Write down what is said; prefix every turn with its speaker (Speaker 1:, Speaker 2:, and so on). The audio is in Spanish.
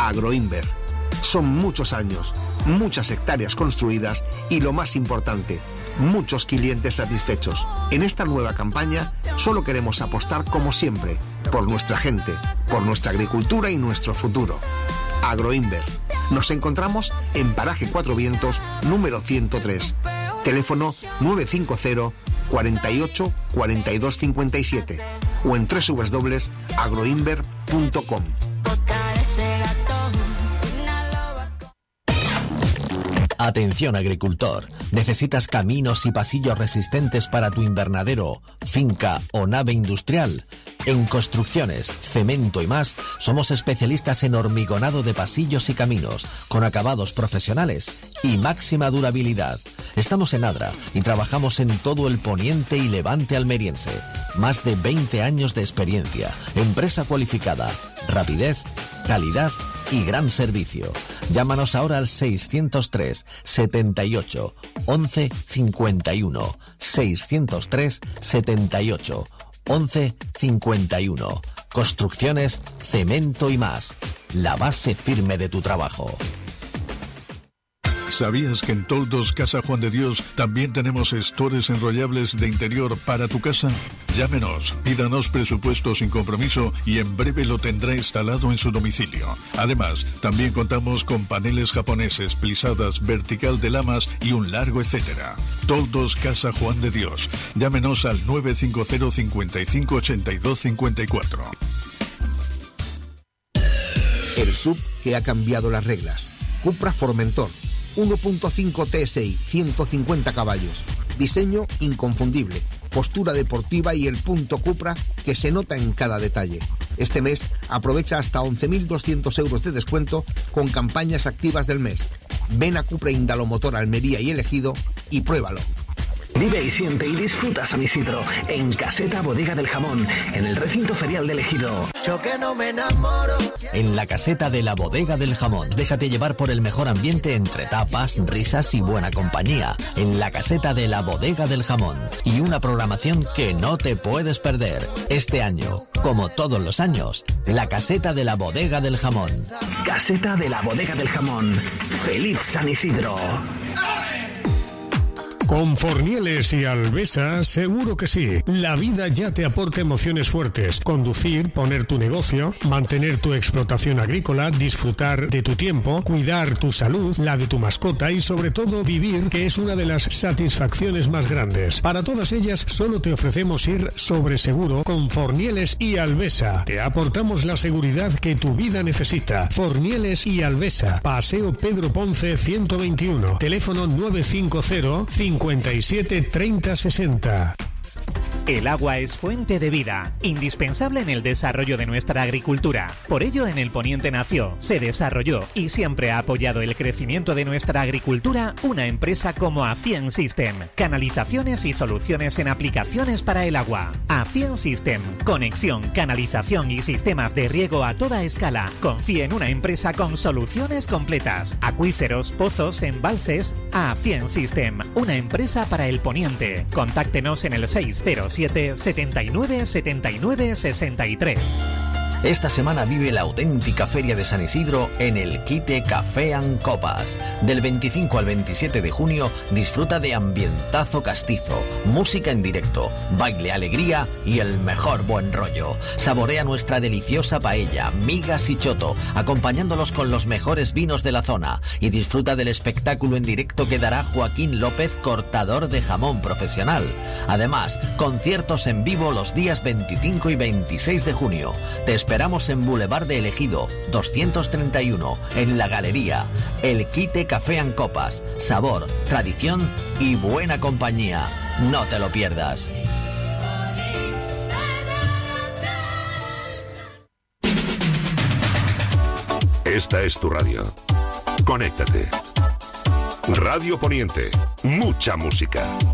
Speaker 1: Agroinver. Son muchos años, muchas hectáreas construidas y, lo más importante, muchos clientes satisfechos. En esta nueva campaña solo queremos apostar, como siempre, por nuestra gente, por nuestra agricultura y nuestro futuro. Agroinver. Nos encontramos en Paraje Cuatro Vientos, número 103. Teléfono 950 48 42 57 o en www.agroinver.com.
Speaker 2: Atención agricultor, ¿necesitas caminos y pasillos resistentes para tu invernadero, finca o nave industrial? En Construcciones, Cemento y más, somos especialistas en hormigonado de pasillos y caminos, con acabados profesionales y máxima durabilidad. Estamos en Adra y trabajamos en todo el poniente y levante almeriense. Más de 20 años de experiencia, empresa cualificada, rapidez, calidad y gran servicio. Llámanos ahora al 603 78 11 51. 603 78 11 51. Construcciones, Cemento y más. La base firme de tu trabajo.
Speaker 3: ¿Sabías que en Toldos Casa Juan de Dios también tenemos estores enrollables de interior para tu casa? Llámenos, pídanos presupuesto sin compromiso y en breve lo tendrá instalado en su domicilio. Además, también contamos con paneles japoneses, plisadas, vertical de lamas y un largo etcétera. Toldos Casa Juan de Dios. Llámenos al 950 55 82 54.
Speaker 1: El SUV que ha cambiado las reglas. Cupra Formentor. 1.5 TSI, 150 caballos. Diseño inconfundible, postura deportiva y el punto Cupra que se nota en cada detalle. Este mes aprovecha hasta 11.200 euros de descuento con campañas activas del mes. Ven a Cupra Indalomotor Almería y El Ejido y pruébalo.
Speaker 4: Vive y siente y disfruta San Isidro en Caseta Bodega del Jamón, en el recinto ferial del Ejido.
Speaker 2: Yo que no me enamoro. En la Caseta de la Bodega del Jamón, déjate llevar por el mejor ambiente entre tapas, risas y buena compañía. En la Caseta de la Bodega del Jamón. Y una programación que no te puedes perder. Este año, como todos los años, la Caseta de la Bodega del Jamón.
Speaker 4: Caseta de la Bodega del Jamón. ¡Feliz San Isidro!
Speaker 5: Con Fornieles y Alvesa, seguro que sí. La vida ya te aporta emociones fuertes. Conducir, poner tu negocio, mantener tu explotación agrícola, disfrutar de tu tiempo, cuidar tu salud, la de tu mascota y sobre todo vivir, que es una de las satisfacciones más grandes. Para todas ellas, solo te ofrecemos ir sobre seguro con Fornieles y Alvesa. Te aportamos la seguridad que tu vida necesita. Fornieles y Alvesa, Paseo Pedro Ponce 121, teléfono 950 57 30 60.
Speaker 6: El agua es fuente de vida, indispensable en el desarrollo de nuestra agricultura. Por ello, en el Poniente nació, se desarrolló y siempre ha apoyado el crecimiento de nuestra agricultura una empresa como Acien System. Canalizaciones y soluciones en aplicaciones para el agua. Acien System, conexión, canalización y sistemas de riego a toda escala. Confíe en una empresa con soluciones completas. Acuíferos, pozos, embalses. Acien System, una empresa para el Poniente. Contáctenos en el 607 79 79 63.
Speaker 2: Esta semana vive la auténtica Feria de San Isidro en el Quite Café and Copas. Del 25 al 27 de junio disfruta de ambientazo castizo, música en directo, baile, alegría y el mejor buen rollo. Saborea nuestra deliciosa paella, migas y choto, acompañándolos con los mejores vinos de la zona y disfruta del espectáculo en directo que dará Joaquín López, cortador de jamón profesional. Además, conciertos en vivo los días 25 y 26 de junio. Te esperamos en Boulevard de El Ejido, 231, en la Galería. El Quite Café and Copas. Sabor, tradición y buena compañía. No te lo pierdas.
Speaker 7: Esta es tu radio. Conéctate. Radio Poniente. Mucha música.